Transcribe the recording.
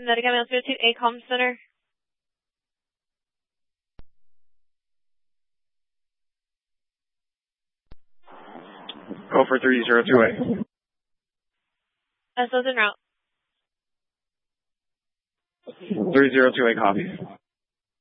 Medicam answer to ACOM Center. Go for 302A. SO's en route. 302A copy.